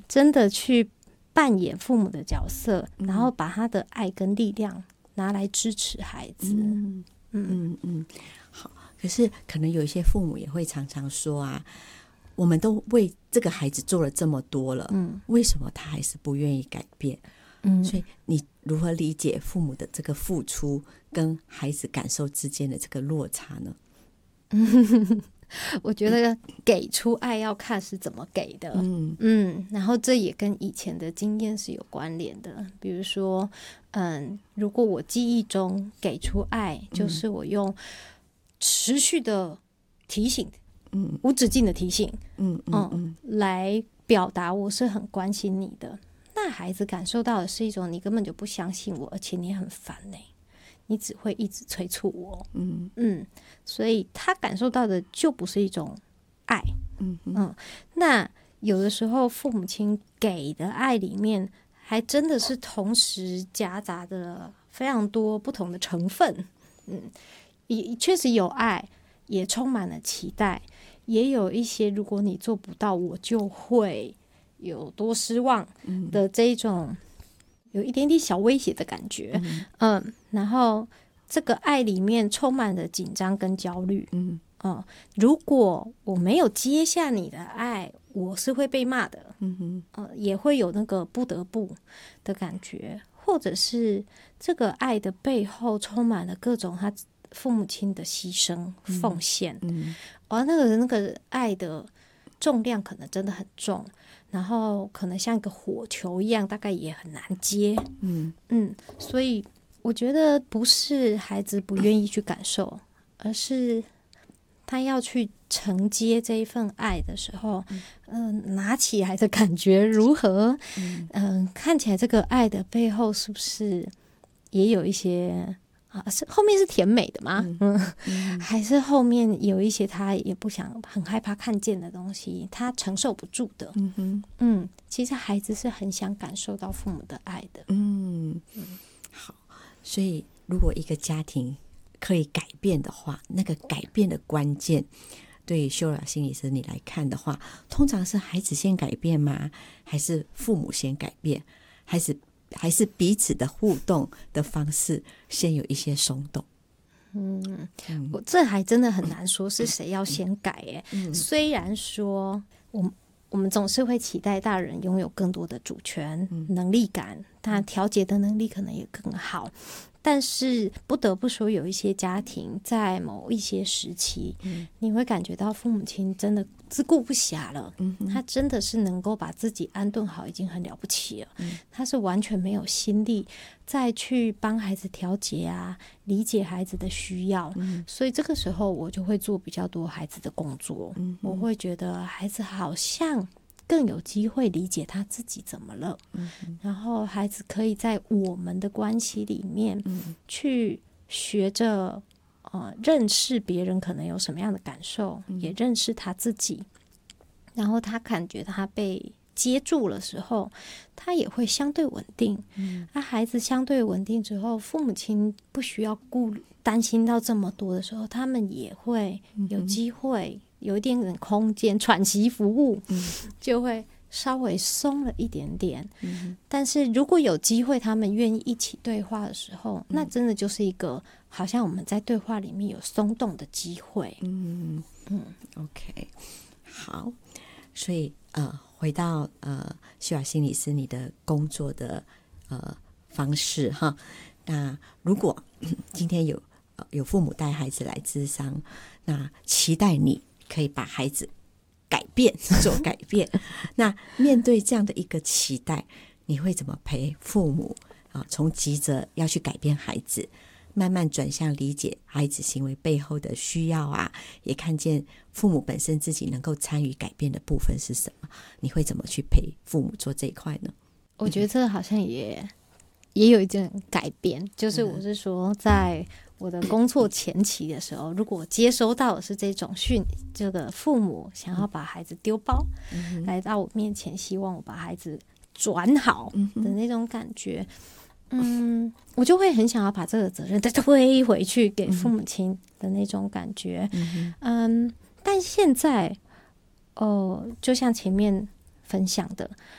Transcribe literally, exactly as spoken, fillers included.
真的去扮演父母的角色，嗯、然后把他的爱跟力量拿来支持孩子。 嗯嗯嗯嗯，好。可是可能有一些父母也会常常说啊，我们都为这个孩子做了这么多了，嗯，为什么他还是不愿意改变？嗯，所以你如何理解父母的这个付出跟孩子感受之间的这个落差呢？ 我觉得给出爱要看是怎么给的，嗯嗯，然后这也跟以前的经验是有关联的。比如说，嗯，如果我记忆中给出爱，就是我用持续的提醒，嗯，无止境的提醒，嗯嗯嗯，来表达我是很关心你的。那孩子感受到的是一种你根本就不相信我，而且你很烦呢、欸。你只会一直催促我，嗯嗯，所以他感受到的就不是一种爱，嗯嗯。那有的时候父母亲给的爱里面，还真的是同时夹杂着非常多不同的成分，嗯，也确实有爱，也充满了期待，也有一些如果你做不到，我就会有多失望的这一种。有一点点小威胁的感觉，嗯，嗯，然后这个爱里面充满了紧张跟焦虑，嗯，嗯，如果我没有接下你的爱，我是会被骂的，嗯哼，呃，也会有那个不得不的感觉，或者是这个爱的背后充满了各种他父母亲的牺牲、奉献，嗯，而那个那个爱的重量可能真的很重。然后可能像一个火球一样，大概也很难接，嗯嗯，所以我觉得不是孩子不愿意去感受，而是他要去承接这一份爱的时候，嗯、呃，拿起来的感觉如何？嗯、呃，看起来这个爱的背后是不是也有一些？啊，是后面是甜美的吗？嗯，嗯还是后面有一些他也不想、很害怕看见的东西，他承受不住的。嗯哼，嗯，其实孩子是很想感受到父母的爱的。 嗯，好，所以如果一个家庭可以改变的话，那个改变的关键，对修雅心理师你来看的话，通常是孩子先改变吗？还是父母先改变？还是？还是彼此的互动的方式先有一些松动。 嗯，我这还真的很难说是谁要先改耶、嗯、虽然说我们我们总是会期待大人拥有更多的主权、嗯、能力感，但调节的能力可能也更好，但是不得不说有一些家庭在某一些时期、嗯、你会感觉到父母亲真的自顾不暇了、嗯、他真的是能够把自己安顿好已经很了不起了、嗯、他是完全没有心力再去帮孩子调节啊，理解孩子的需要、嗯、所以这个时候我就会做比较多孩子的工作、嗯、我会觉得孩子好像更有机会理解他自己怎么了、嗯、然后孩子可以在我们的关系里面去学着、呃、认识别人可能有什么样的感受、嗯、也认识他自己，然后他感觉他被接住的时候他也会相对稳定、嗯啊、孩子相对稳定之后，父母亲不需要顾担心到这么多的时候，他们也会有机会有一点点空间喘息服务、嗯、就会稍微松了一点点、嗯、但是如果有机会他们愿意一起对话的时候、嗯、那真的就是一个好像我们在对话里面有松动的机会。 嗯嗯 OK 好，所以呃回到呃修雅心理师你的工作的呃方式哈，那如果今天有有父母带孩子来咨商，那期待你可以把孩子改变做改变那面对这样的一个期待，你会怎么陪父母啊？从急着要去改变孩子，慢慢转向理解孩子行为背后的需要啊，也看见父母本身自己能够参与改变的部分是什么，你会怎么去陪父母做这一块呢？ 我觉得这好像也也有一点改变，就是我是说在我的工作前期的时候，如果我接收到的是这种讯，这个父母想要把孩子丢包、嗯、来到我面前希望我把孩子转好的那种感觉，嗯，我就会很想要把这个责任再推回去给父母亲的那种感觉。嗯, 嗯但现在哦、呃，就像前面分享的，